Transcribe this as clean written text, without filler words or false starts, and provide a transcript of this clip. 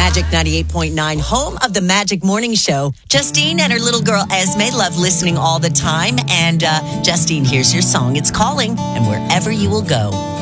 Magic 98.9, home of the Magic Morning Show. Justine and her little girl Esme love listening all the time. And Justine, here's your song. It's Calling, and Wherever You Will Go.